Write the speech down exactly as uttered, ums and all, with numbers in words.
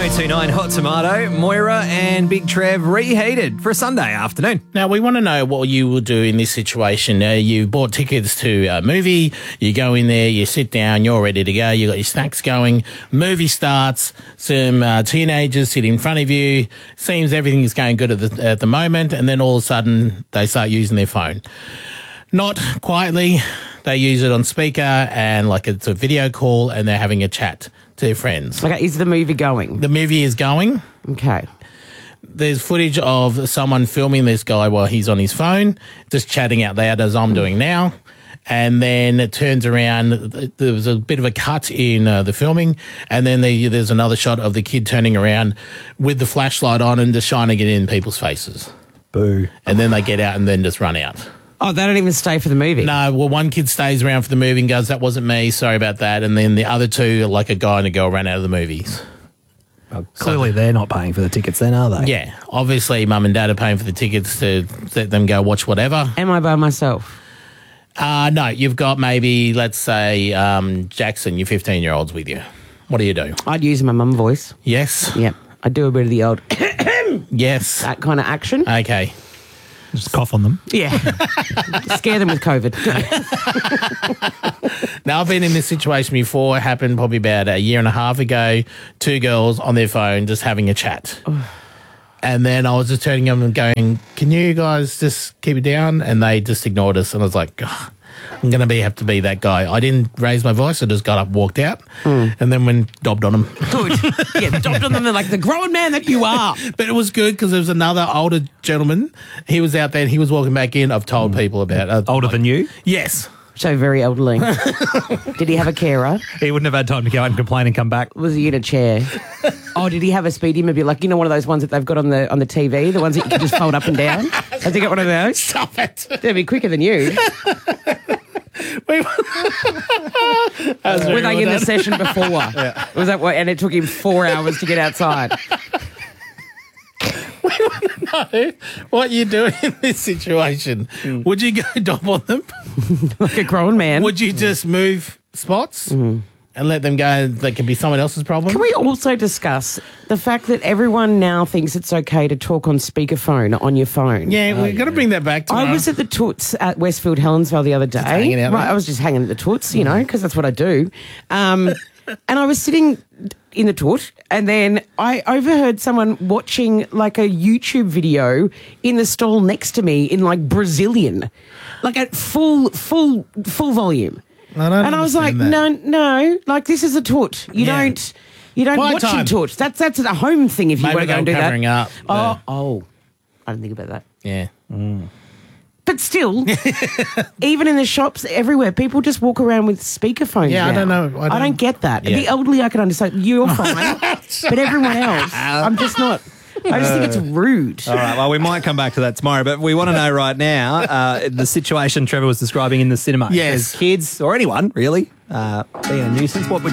oh two nine Hot Tomato, Moira and Big Trev reheated for a Sunday afternoon. Now, we want to know what you will do in this situation. Uh, you bought tickets to a movie, you go in there, you sit down, you're ready to go, you got your snacks going, movie starts, some uh, teenagers sit in front of you, seems everything is going good at the, at the moment, and then all of a sudden they start using their phone. Not quietly, they use it on speaker and like it's a video call and they're having a chat to their friends. Okay, is the movie going? The movie is going. Okay. There's footage of someone filming this guy while he's on his phone, just chatting out loud as I'm doing now. And then it turns around, there was a bit of a cut in uh, the filming, and then the, there's another shot of the kid turning around with the flashlight on and just shining it in people's faces. Boo. And then they get out and then just run out. Oh, they don't even stay for the movie? No, well, one kid stays around for the movie and goes, that wasn't me, sorry about that. And then the other two, like a guy and a girl, ran out of the movies. Well, clearly they're not paying for the tickets then, are they? Yeah. Obviously, mum and dad are paying for the tickets to let them go watch whatever. Am I by myself? Uh, no, you've got maybe, let's say, um, Jackson, your fifteen-year-old's with you. What do you do? I'd use my mum voice. Yes? Yep. I'd do a bit of the old Yes. that kind of action. Okay. Just cough on them. Yeah. Scare them with COVID. Now, I've been in this situation before. It happened probably about a year and a half ago. Two girls on their phone just having a chat. And then I was just turning them and going, can you guys just keep it down? And they just ignored us. And I was like, oh, I'm going to be have to be that guy. I didn't raise my voice. I just got up, walked out, mm. and then went dobbed on them. Good. Yeah, dobbed on them. They're like the grown man that you are. But it was good because there was another older gentleman. He was out there and he was walking back in. I've told mm. people about it. Older like, than you? Yes. So very elderly. Did he have a carer? He wouldn't have had time to go out and complain and come back. Was he in a chair? Oh, did he have a speedy maybe like, you know, one of those ones that they've got on the on the T V, the ones that you can just fold up and down? Has he got one of those? Stop it. They'd be quicker than you. Were they in the session before? Yeah. Was that what? And it took him four hours to get outside. We want to know what you do in this situation. Mm. Would you go dob on them? Like a grown man? Would you just move spots mm. and let them go? That could be someone else's problem. Can we also discuss the fact that everyone now thinks it's okay to talk on speakerphone on your phone? Yeah, we've oh, got to yeah. bring that back tomorrow. I was at the Toots at Westfield Helensvale the other day. Just hanging out, right, mate. I was just hanging at the Toots, you know, because that's what I do. Um, and I was sitting in the Toot, and then I overheard someone watching like a YouTube video in the stall next to me in like Brazilian, like at full, full, full volume. I don't and I was like, that. no, no, like this is a Toot. You Yeah. don't, you don't Quiet watch time. in Toot. That's that's a home thing if you Maybe want to go and do they were that. covering up Oh, the- oh, I didn't think about that. Yeah. Mm. But still, even in the shops, everywhere, people just walk around with speakerphones. Yeah, I now. don't know. I don't- I don't get that. Yeah. The elderly, I can understand. You're fine, but everyone else, I'm just not. I just think it's rude. All right, well, we might come back to that tomorrow, but we want to know right now uh, the situation Trevor was describing in the cinema. Yes. As kids, or anyone, really, uh, being a nuisance, what would